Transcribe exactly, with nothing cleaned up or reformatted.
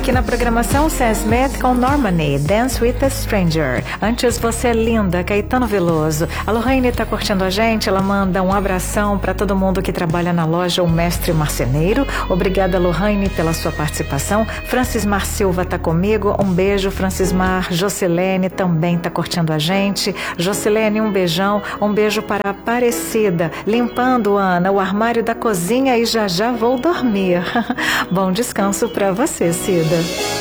Aqui na programação, Sam Smith com Normani, Dance with a Stranger. Antes, Você é Linda, Caetano Veloso. A Lohane tá curtindo a gente, ela manda um abração para todo mundo que trabalha na loja O Mestre Marceneiro. Obrigada, Lohane, pela sua participação. Francis Mar Silva tá comigo, um beijo, Francis Mar. Jocilene também tá curtindo a gente. Jocilene, um beijão, um beijo para a Aparecida. Limpando, Ana, o armário da cozinha e já já vou dormir. Bom descanso para você, Cida.